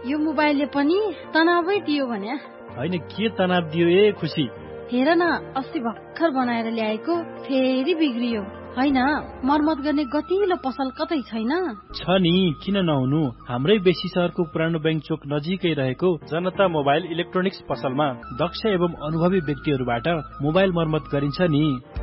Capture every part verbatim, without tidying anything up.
यो मोबाइलले पनि तनावै दियो भने होइन के तनाव दियो ए खुसी? हेर न अस्ति भर्खर बनाएर ल्याएको फेरि बिग्रियो। होइन मर्मत गर्ने गतिलो पसल कतै छैन? छ नि, किन नहुनु। हाम्रै बेसी शहरको पुरानो बैंक चोक नजिकै रहेको जनता मोबाइल इलेक्ट्रोनिक्स पसलमा दक्ष एवं अनुभवी व्यक्तिहरूबाट मोबाइल मर्मत गरिन्छ नि।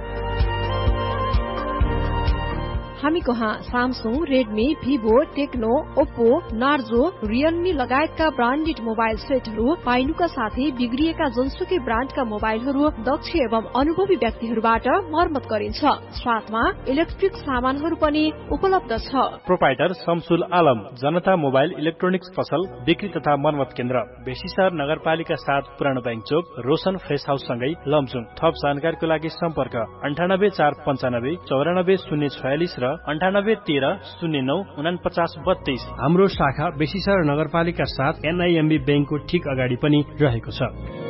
हामी कहाँ Samsung, Redmi, Vivo, Tecno, Oppo, Narzo, Realme लगायतका ब्रान्डेड मोबाइल सेटहरू पाइनुका साथै बिग्रिएका जुनसुकै ब्रान्डका मोबाइलहरू दक्ष एवं अनुभवी व्यक्तिहरूबाट मर्मत गरिन्छ। साथमा इलेक्ट्रिक सामानहरू पनि उपलब्ध छ। प्रोपाइटर शमसुल आलम, जनता मोबाइल इलेक्ट्रोनिक्स पसल, बिक्री तथा मर्मत केन्द्र, बेसीसर नगरपालिका सात, पुरानो बैंक चोक, रोशन फ्रेस हाउस सँगै लमजुङ। थप जानकारीको लागि सम्पर्क अन्ठानब्बे चार पन्चानब्बे चौरानब्बे शून्य छयालिस र अन्ठानब्बे तेह्र शून्य नौ उनापचास बत्तीस। हाम्रो शाखा बेसीसर नगरपालिका साथ एनआईएमबी बैंकको ठिक अगाडि पनि रहेको छ।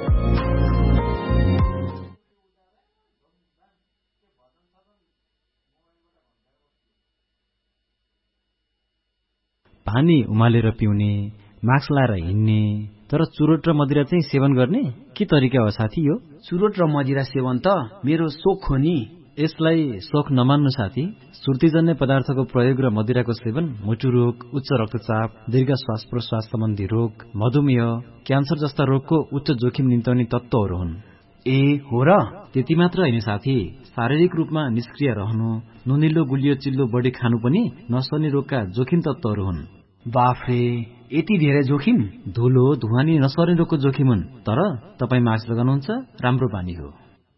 पानी उमालेर पिउने, मास्क लाएर हिँड्ने, तर चुरोट र मदिरा चाहिँ सेवन गर्ने के तरिका हो साथी? यो चुरोट र मदिरा सेवन त मेरो सोख हो नि। यसलाई सोख नमान्नु साथी। सुर्तीजन्य पदार्थको प्रयोग र मदिराको सेवन मुटु रोग, उच्च रक्तचाप, दीर्घ श्वास प्रश्वास सम्बन्धी रोग, मधुमेह, क्यान्सर जस्ता रोगको उच्च जोखिम निम्त्याउने तत्त्वहरू हुन्। ए हो र? त्यति मात्र होइन साथी, शारीरिक रूपमा निष्क्रिय रहनु, नुनिलो गुलियो चिल्लो बढी खानु पनि नसर्ने रोगका जोखिम तत्त्वहरू हुन्। बाफरे, यति धेरै जोखिम? धुलो धुवानी नसर्ने रोगको जोखिम हुन्। तर तपाई मास्क लगाउनुहुन्छ, राम्रो बानी हो।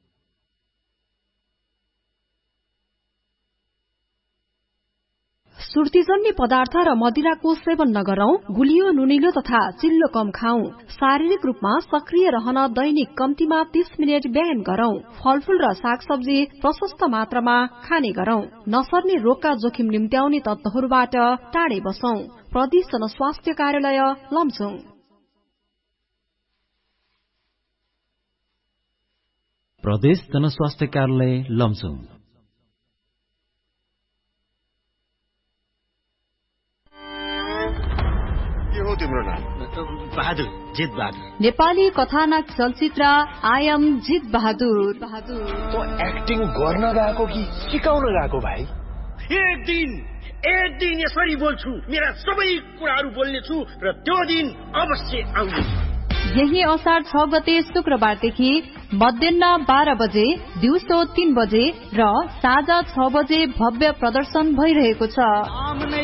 सुर्तीजन्य पदार्थ र मदिराको सेवन नगरौं, गुलियो नुनिलो तथा चिल्लो कम खाऊ, शारीरिक रूपमा सक्रिय रहन दैनिक कम्तीमा तीस मिनट व्यायाम गरौं, फलफूल र सागसब्जी प्रशस्त मात्रामा खाने गरौं, नसर्ने रोगका जोखिम निम्त्याउने तत्त्वहरूबाट टाढे बसौं। प्रदेश जनस्वास्थ्य कार्यालय लमजुङ। प्रदेश जनस्वास्थ्य कार्यालय लमजुङ। तिम्रो नाम? बहादुर, जित बहादुर। नेपाली कथानक चलचित्र आई एम जित बहादुर। तो एक्टिङ गर्न गएको कि सिकाउन गएको भाइ? एक दिन एक दिन यसरी बोल्छु, मेरा सबै कुराहरू बोल्ने छु र त्यो दिन अवश्य आउनेछ। यही असार छ गते शुक्रबारदेखि मध्याह बाह्र बजे, दिउँसो तीन बजे र साँझ छ बजे भव्य प्रदर्शन भइरहेको छ।